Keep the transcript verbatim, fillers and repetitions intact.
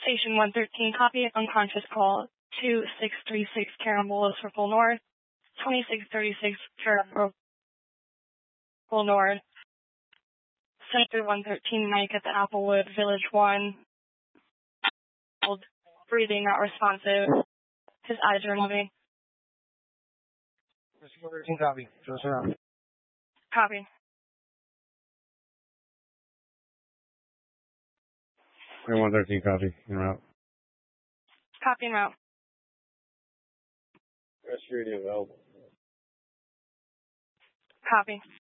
Station one thirteen, copy unconscious call two six three six Carambola Circle North, twenty-six thirty-six Carambola North, Center one thirteen, Mike at the Applewood, Village one, breathing not responsive, his eyes are moving. one thirteen, copy. Show us around. Copy. one thirteen, copy. En route. Copy en route. Rest radio available. Copy.